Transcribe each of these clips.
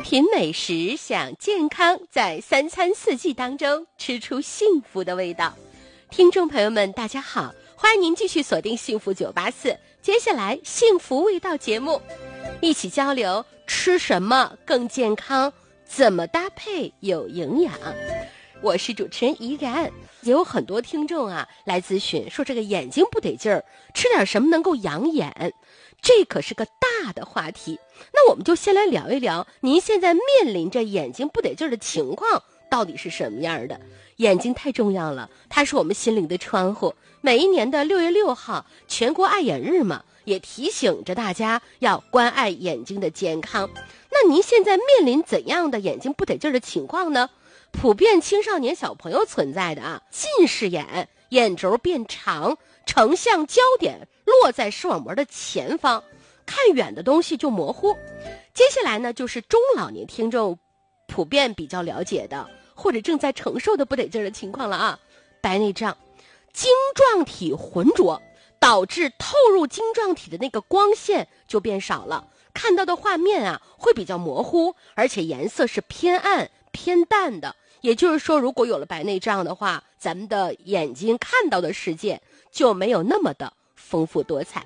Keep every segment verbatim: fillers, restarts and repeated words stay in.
品美食，享健康，在三餐四季当中吃出幸福的味道。听众朋友们大家好，欢迎您继续锁定幸福九八四，接下来幸福味道节目，一起交流吃什么更健康，怎么搭配有营养。我是主持人怡然。也有很多听众啊来咨询说这个眼睛不得劲儿，吃点什么能够养眼，这可是个大的话题。那我们就先来聊一聊您现在面临着眼睛不得劲儿的情况到底是什么样的。眼睛太重要了，它是我们心灵的窗户。每一年的六月六号全国爱眼日嘛，也提醒着大家要关爱眼睛的健康。那您现在面临怎样的眼睛不得劲儿的情况呢？普遍青少年小朋友存在的啊，近视眼，眼轴变长，成像焦点落在视网膜的前方，看远的东西就模糊。接下来呢，就是中老年听众普遍比较了解的，或者正在承受的不得劲儿的情况了啊，白内障，晶状体浑浊，导致透入晶状体的那个光线就变少了，看到的画面啊会比较模糊，而且颜色是偏暗偏淡的。也就是说，如果有了白内障的话，咱们的眼睛看到的世界就没有那么的丰富多彩。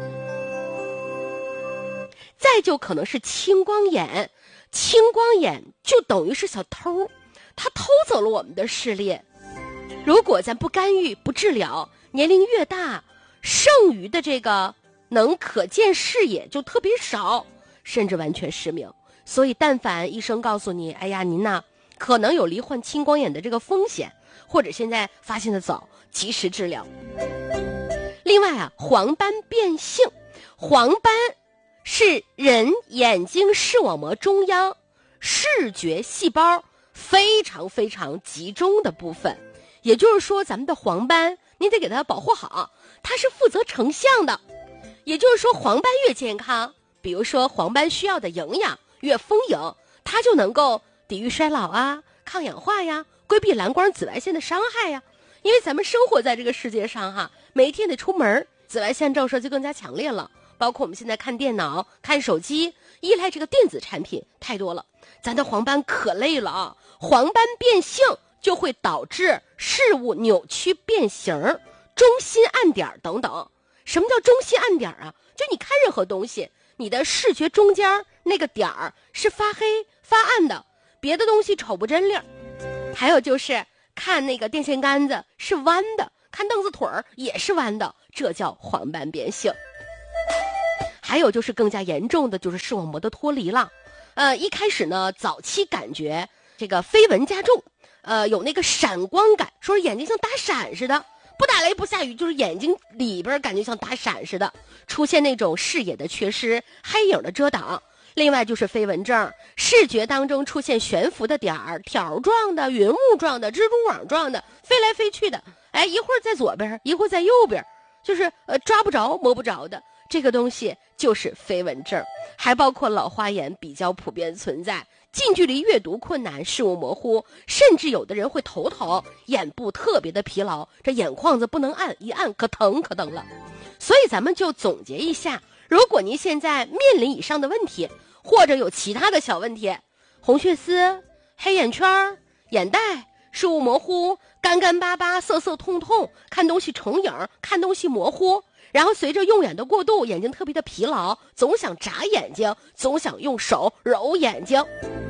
再就可能是青光眼，青光眼就等于是小偷，他偷走了我们的视力。如果咱不干预不治疗，年龄越大，剩余的这个能可见视野就特别少，甚至完全失明。所以但凡医生告诉你，哎呀您呐可能有罹患青光眼的这个风险，或者现在发现的早，及时治疗。另外啊，黄斑变性，黄斑是人眼睛视网膜中央视觉细胞非常非常集中的部分。也就是说，咱们的黄斑你得给它保护好，它是负责成像的。也就是说，黄斑越健康，比如说黄斑需要的营养越丰盈，它就能够抵御衰老啊，抗氧化呀，规避蓝光紫外线的伤害呀。因为咱们生活在这个世界上哈，每一天得出门，紫外线照射就更加强烈了。包括我们现在看电脑、看手机，依赖这个电子产品太多了，咱的黄斑可累了啊。黄斑变性就会导致事物扭曲变形、中心暗点等等。什么叫中心暗点啊？就你看任何东西，你的视觉中间那个点儿是发黑发暗的，别的东西瞅不真亮。还有就是看那个电线杆子是弯的，看凳子腿儿也是弯的，这叫黄斑变性。还有就是更加严重的就是视网膜的脱离了。呃，一开始呢，早期感觉这个飞蚊加重，呃，有那个闪光感，说眼睛像打闪似的，不打雷不下雨，就是眼睛里边感觉像打闪似的，出现那种视野的缺失，黑影的遮挡。另外就是飞蚊症，视觉当中出现悬浮的点儿，条状的、云雾状的、蜘蛛网状的，飞来飞去的，哎，一会儿在左边，一会儿在右边，就是呃抓不着摸不着的，这个东西就是飞蚊症。还包括老花眼比较普遍存在，近距离阅读困难，视物模糊，甚至有的人会头疼，眼部特别的疲劳，这眼眶子不能按，一按可疼可疼了。所以咱们就总结一下，如果您现在面临以上的问题，或者有其他的小问题，红血丝、黑眼圈、眼袋、视物模糊、干干巴巴、涩涩痛痛，看东西重影，看东西模糊，然后随着用眼的过度，眼睛特别的疲劳，总想眨眼睛，总想用手揉眼睛，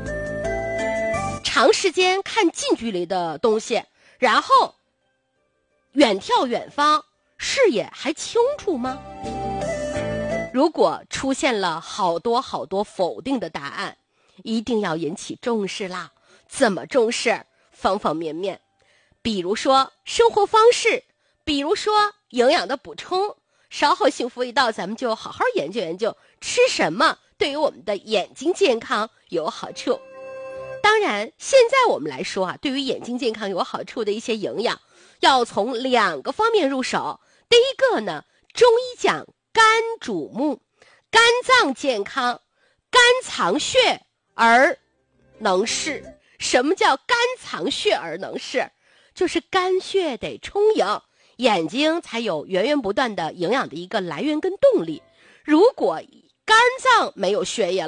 长时间看近距离的东西，然后远眺远方，视野还清楚吗？如果出现了好多好多否定的答案，一定要引起重视啦。怎么重视？方方面面，比如说生活方式，比如说营养的补充。稍后幸福一道，咱们就好好研究研究吃什么对于我们的眼睛健康有好处。当然现在我们来说啊，对于眼睛健康有好处的一些营养，要从两个方面入手。第一个呢，中医讲肝主目，肝脏健康，肝藏血而能视。什么叫肝藏血而能视？就是肝血得充盈，眼睛才有源源不断的营养的一个来源跟动力。如果肝脏没有血液了，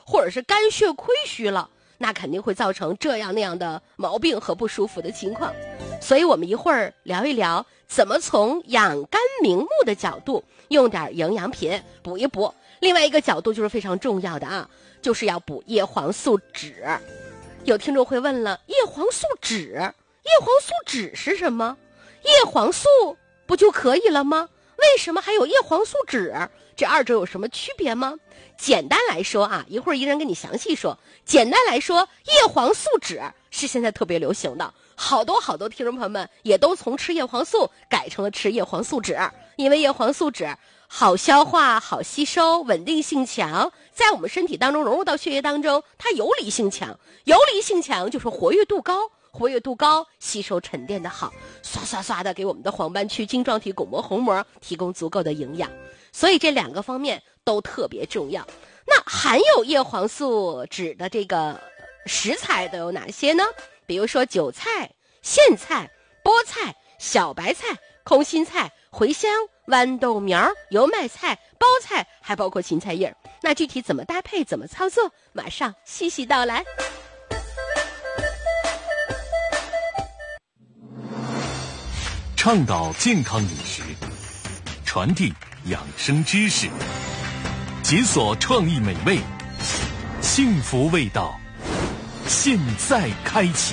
或者是肝血亏虚了，那肯定会造成这样那样的毛病和不舒服的情况。所以我们一会儿聊一聊怎么从养肝明目的角度用点营养品补一补。另外一个角度就是非常重要的啊，就是要补叶黄素酯。有听众会问了，叶黄素酯，叶黄素酯是什么？叶黄素不就可以了吗？为什么还有叶黄素酯？这二者有什么区别吗？简单来说啊，一会儿一人跟你详细说。简单来说，叶黄素酯是现在特别流行的，好多好多听众朋友们也都从吃叶黄素改成了吃叶黄素酯，因为叶黄素酯好消化、好吸收、稳定性强，在我们身体当中融入到血液当中，它游离性强，游离性强就是活跃度高。活跃度高，吸收沉淀的好，刷刷刷的给我们的黄斑区晶状体巩膜虹膜提供足够的营养，所以这两个方面都特别重要。那含有叶黄素酯的这个食材都有哪些呢？比如说韭菜、苋菜、菠菜、小白菜、空心菜、茴香、豌豆苗、油麦菜、包菜，还包括芹菜叶。那具体怎么搭配、怎么操作，马上细细道来。 倡导健康饮食，传递养生知识，解锁创意美味，幸福味道，现在开启。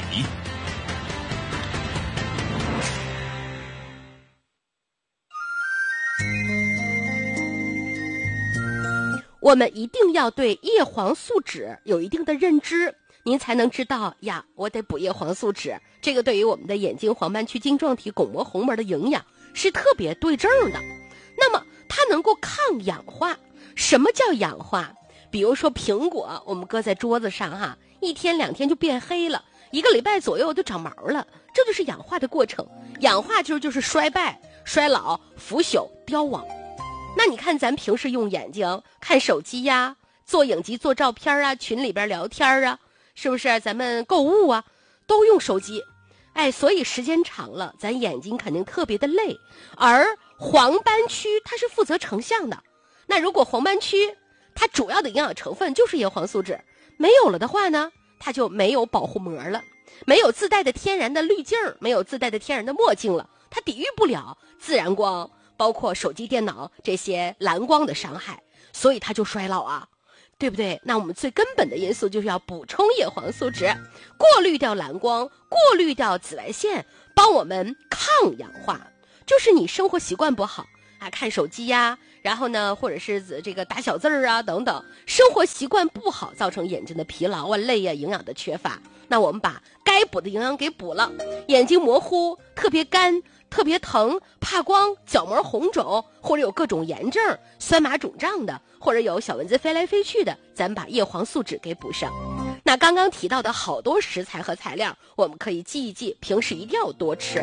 我们一定要对叶黄素酯有一定的认知，您才能知道呀，我得补叶黄素酯。这个对于我们的眼睛黄斑区晶状体巩膜虹膜的营养是特别对症的。那么它能够抗氧化。什么叫氧化？比如说苹果，我们搁在桌子上哈，一天两天就变黑了，一个礼拜左右就长毛了，这就是氧化的过程。氧化就是就是衰败、衰老、腐朽、凋亡。那你看咱平时用眼睛看手机呀，做影集、做照片啊，群里边聊天啊，是不是？咱们购物啊，都用手机。哎，所以时间长了，咱眼睛肯定特别的累。而黄斑区它是负责成像的，那如果黄斑区它主要的营养成分就是叶黄素酯，没有了的话呢，它就没有保护膜了，没有自带的天然的滤镜，没有自带的天然的墨镜了，它抵御不了自然光，包括手机、电脑这些蓝光的伤害，所以它就衰老啊。对不对？那我们最根本的因素就是要补充叶黄素酯，过滤掉蓝光，过滤掉紫外线，帮我们抗氧化。就是你生活习惯不好啊，看手机呀，然后呢，或者是这个打小字儿啊等等，生活习惯不好，造成眼睛的疲劳啊、累啊、营养的缺乏。那我们把该补的营养给补了，眼睛模糊、特别干、特别疼、怕光、角膜红肿，或者有各种炎症、酸麻肿胀的，或者有小蚊子飞来飞去的，咱把叶黄素酯给补上。那刚刚提到的好多食材和材料，我们可以记一记，平时一定要多吃。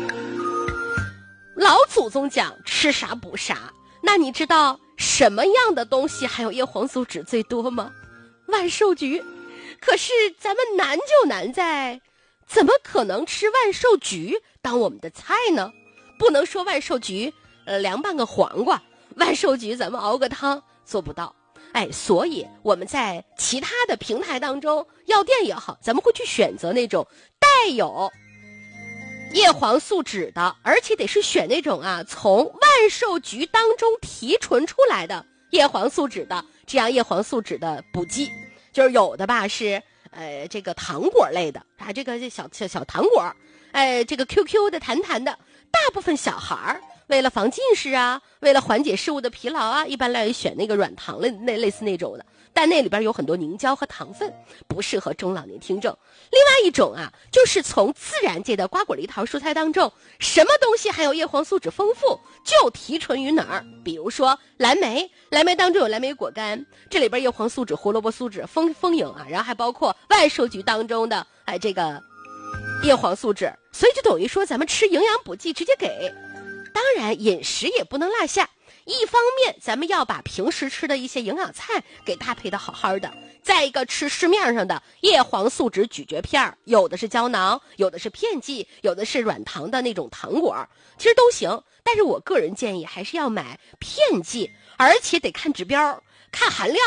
老祖宗讲吃啥补啥，那你知道什么样的东西含有叶黄素酯最多吗？万寿菊。可是咱们难就难在，怎么可能吃万寿菊当我们的菜呢？不能说万寿菊呃凉拌个黄瓜，万寿菊咱们熬个汤做不到。哎，所以我们在其他的平台当中，药店也好，咱们会去选择那种带有叶黄素酯的，而且得是选那种啊从万寿菊当中提纯出来的叶黄素酯的，这样叶黄素酯的补剂。就是有的吧是呃这个糖果类的啊，这个小小小糖果，哎这个 Q Q 的弹弹的，大部分小孩儿为了防近视啊，为了缓解视物的疲劳啊，一般来选那个软糖类那类似那种的，但那里边有很多凝胶和糖分，不适合中老年听众。另外一种啊，就是从自然界的瓜果梨桃蔬菜当中，什么东西含有叶黄素酯丰富，就提纯于哪儿。比如说蓝莓，蓝莓当中有蓝莓果干，这里边叶黄素酯、胡萝卜素酯丰丰盈啊，然后还包括万寿菊当中的哎这个叶黄素酯，所以就等于说咱们吃营养补剂直接给。当然饮食也不能落下，一方面咱们要把平时吃的一些营养菜给搭配的好好的，再一个吃市面上的叶黄素酯咀嚼片，有的是胶囊，有的是片剂，有的是软糖的那种糖果，其实都行，但是我个人建议还是要买片剂，而且得看指标看含量。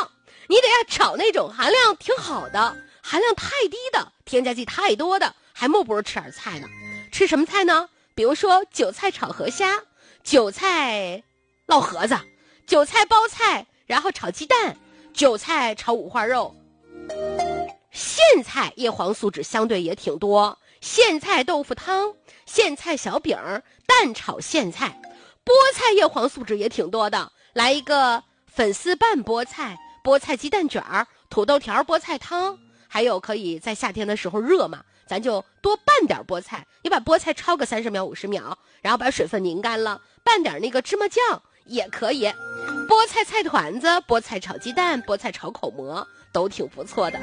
你得要找那种含量挺好的，含量太低的，添加剂太多的，还莫不如吃点菜呢。吃什么菜呢？比如说韭菜炒河虾，韭菜烙盒子，韭菜包菜，然后炒鸡蛋，韭菜炒五花肉。苋菜叶黄素质相对也挺多，苋菜豆腐汤，苋菜小饼，蛋炒苋菜。菠菜叶黄素质也挺多的，来一个粉丝拌菠菜，菠菜鸡蛋卷儿，土豆条菠菜汤。还有可以在夏天的时候热嘛，咱就多拌点菠菜，你把菠菜焯个三十秒五十秒，然后把水分拧干了，拌点那个芝麻酱也可以。菠菜菜团子，菠菜炒鸡蛋，菠菜炒口蘑都挺不错的。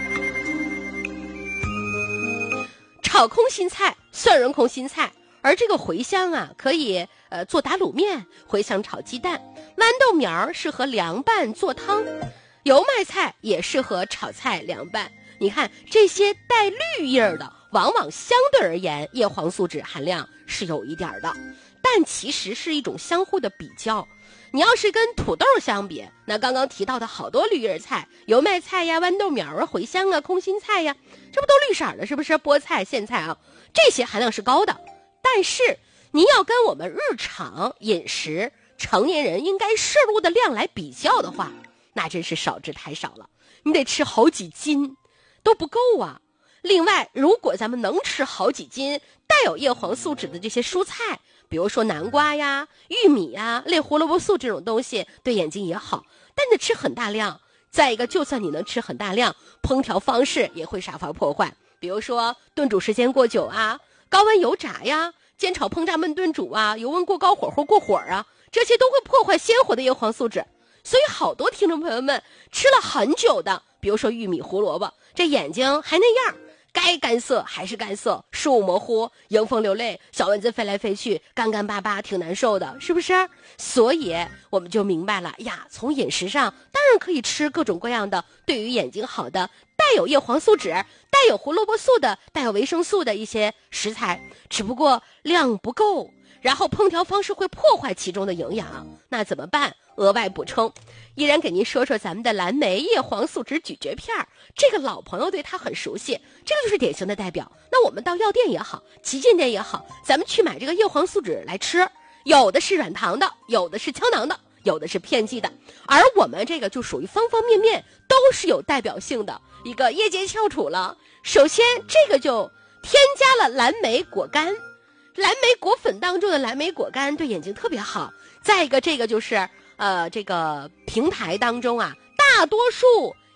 炒空心菜，蒜蓉空心菜，而这个茴香啊，可以呃做打卤面，茴香炒鸡蛋，豌豆苗适合凉拌做汤，油麦菜也适合炒菜凉拌。你看这些带绿叶的，往往相对而言叶黄素质含量是有一点的，但其实是一种相互的比较。你要是跟土豆相比，那刚刚提到的好多绿叶菜，油麦菜呀、豌豆苗啊、茴香啊、空心菜呀，这不都绿色的，是不是？菠菜、苋菜啊，这些含量是高的。但是你要跟我们日常饮食成年人应该摄入的量来比较的话，那真是少之太少了，你得吃好几斤都不够啊。另外，如果咱们能吃好几斤带有叶黄素质的这些蔬菜，比如说南瓜呀、玉米呀、类胡萝卜素这种东西，对眼睛也好，但得吃很大量。再一个，就算你能吃很大量，烹调方式也会煞法破坏，比如说炖煮时间过久啊，高温油炸呀，煎炒烹炸焖炖煮啊，油温过高火候过火啊，这些都会破坏鲜活的叶黄素质。所以好多听众朋友们吃了很久的，比如说玉米、胡萝卜，这眼睛还那样，该干涩还是干涩，视物模糊，迎风流泪，小蚊子飞来飞去，干干巴巴，挺难受的，是不是？所以我们就明白了呀，从饮食上当然可以吃各种各样的对于眼睛好的，带有叶黄素质、带有胡萝卜素的、带有维生素的一些食材，只不过量不够，然后烹调方式会破坏其中的营养，那怎么办？额外补充。依然给您说说咱们的蓝莓叶黄素质咀嚼片，这个老朋友对它很熟悉，这个就是典型的代表。那我们到药店也好，旗舰店也好，咱们去买这个叶黄素脂来吃，有的是软糖的，有的是胶囊的，有的是片剂的，而我们这个就属于方方面面都是有代表性的一个业界翘楚了。首先这个就添加了蓝莓果干，蓝莓果粉当中的蓝莓果干对眼睛特别好。再一个，这个就是呃，这个平台当中啊，大多数